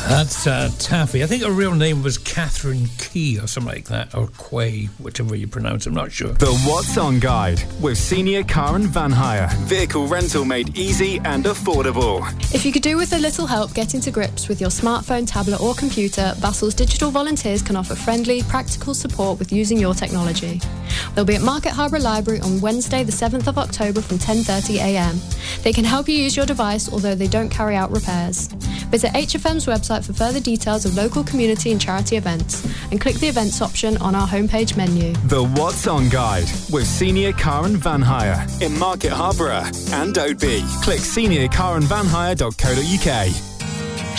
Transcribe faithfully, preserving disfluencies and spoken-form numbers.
That's uh, Taffy. I think her real name was Catherine Key or something like that, or Quay, whichever you pronounce. I'm not sure. The What's On Guide with Senior Car and Van Hire. Vehicle rental made easy and affordable. If you could do with a little help getting to grips with your smartphone, tablet or computer, Vassall's digital volunteers can offer friendly, practical support with using your technology. They'll be at Market Harbour Library on Wednesday the seventh of October from ten thirty a m. They can help you use your device, although they don't carry out repairs. Visit H F M's website for further details of local community and charity events and click the events option on our homepage menu. The What's On Guide with Senior Car and Van Hire in Market Harborough and Oadby. Click senior car and van hire dot co dot uk.